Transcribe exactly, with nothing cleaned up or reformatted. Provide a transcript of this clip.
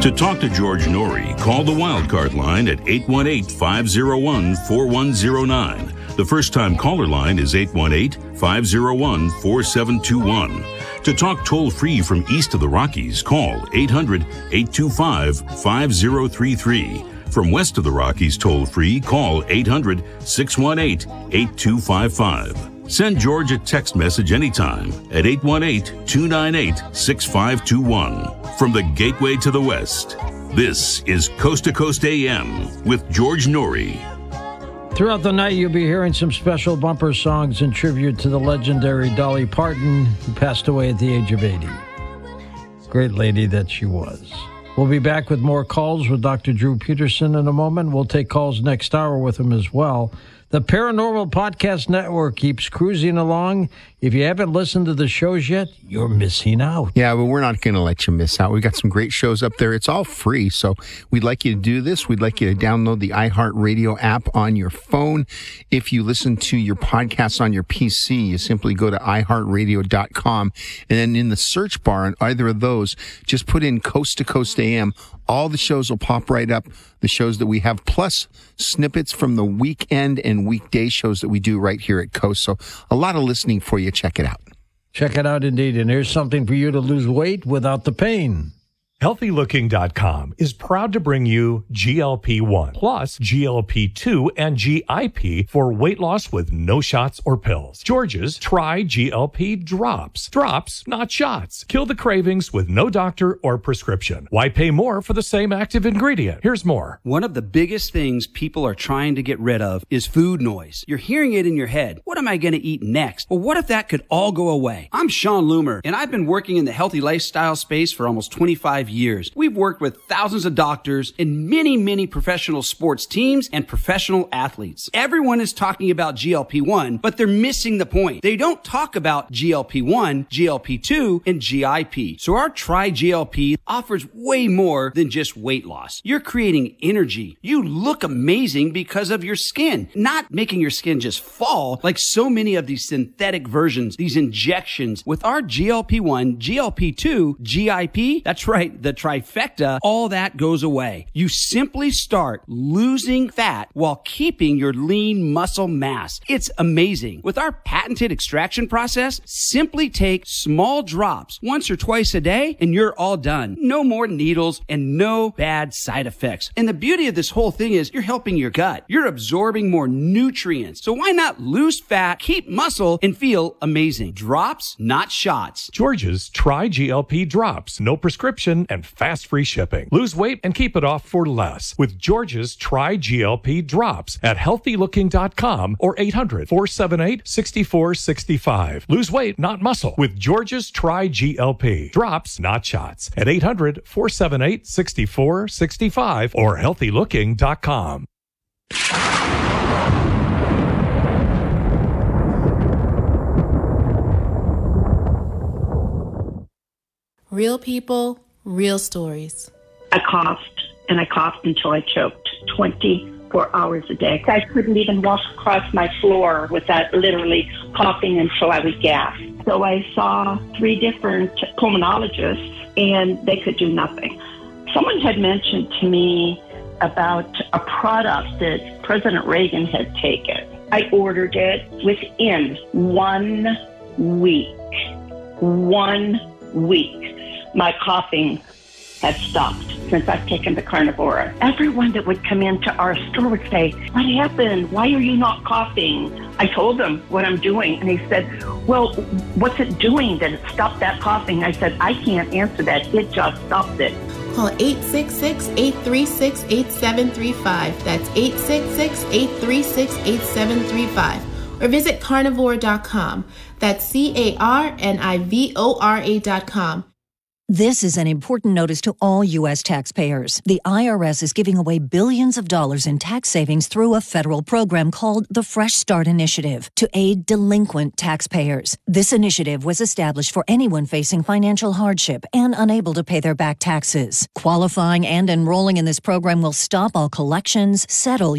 To talk to George Norrie, call the Wildcard line at eight one eight, five oh one, four one oh nine. The first-time caller line is eight one eight, five oh one, four seven two one. To talk toll-free from east of the Rockies, call eight hundred, eight two five, five oh three three. From west of the Rockies toll-free, call eight hundred, six one eight, eight two five five. Send George a text message anytime at eight one eight, two nine eight, six five two one. From the Gateway to the West, this is Coast to Coast A M with George Norrie. Throughout the night, you'll be hearing some special bumper songs in tribute to the legendary Dolly Parton, who passed away at the age of eighty. Great lady that she was. We'll be back with more calls with Doctor Drew Peterson in a moment. We'll take calls next hour with him as well. The Paranormal Podcast Network keeps cruising along. If you haven't listened to the shows yet, you're missing out. Yeah, but we're not going to let you miss out. We've got some great shows up there. It's all free, so we'd like you to do this. We'd like you to download the iHeartRadio app on your phone. If you listen to your podcasts on your P C, you simply go to i heart radio dot com, and then in the search bar on either of those, just put in Coast to Coast A M. All the shows will pop right up, the shows that we have, plus snippets from the weekend and weekday shows that we do right here at Coast. So a lot of listening for you. Check it out. Check it out indeed. And here's something for you to lose weight without the pain. healthy looking dot com is proud to bring you G L P one plus G L P two and G I P for weight loss with no shots or pills. George's Try G L P Drops. Drops, not shots. Kill the cravings with no doctor or prescription. Why pay more for the same active ingredient? Here's more. One of the biggest things people are trying to get rid of is food noise. You're hearing it in your head. What am I going to eat next? Well, what if that could all go away? I'm Sean Loomer, and I've been working in the healthy lifestyle space for almost twenty-five years. We've worked with thousands of doctors and many, many professional sports teams and professional athletes. Everyone is talking about G L P one, but they're missing the point. They don't talk about G L P one, G L P two, and G I P. So our Try G L P offers way more than just weight loss. You're creating energy. You look amazing because of your skin, not making your skin just fall like so many of these synthetic versions, these injections. With our G L P one, G L P two, G I P, that's right, the trifecta, all that goes away. You simply start losing fat while keeping your lean muscle mass. It's amazing. With our patented extraction process, simply take small drops once or twice a day and you're all done. No more needles and no bad side effects. And the beauty of this whole thing is you're helping your gut. You're absorbing more nutrients. So why not lose fat, keep muscle, and feel amazing? Drops, not shots. George's Try G L P Drops. No prescription and fast free shipping. Lose weight and keep it off for less with George's Try G L P Drops at healthy looking dot com or eight hundred, four seven eight, six four six five. Lose weight, not muscle with George's Try G L P Drops, not shots at eight hundred, four seven eight, six four six five or healthy looking dot com. Real people, real stories. I coughed, and I coughed until I choked twenty-four hours a day. I couldn't even walk across my floor without literally coughing until I would gasp. So I saw three different pulmonologists, and they could do nothing. Someone had mentioned to me about a product that President Reagan had taken. I ordered it within one week. One week. My coughing had stopped since I've taken the Carnivora. Everyone that would come into our store would say, "What happened? Why are you not coughing?" I told them what I'm doing, and they said, "Well, what's it doing that it stopped that coughing?" I said, "I can't answer that. It just stopped it." Call eight six six, eight three six, eight seven three five. That's eight six six, eight three six, eight seven three five. Or visit carnivore dot com. That's C A R N I V O R A dot com. This is an important notice to all U S taxpayers. The I R S is giving away billions of dollars in tax savings through a federal program called the Fresh Start Initiative to aid delinquent taxpayers. This initiative was established for anyone facing financial hardship and unable to pay their back taxes. Qualifying and enrolling in this program will stop all collections, settle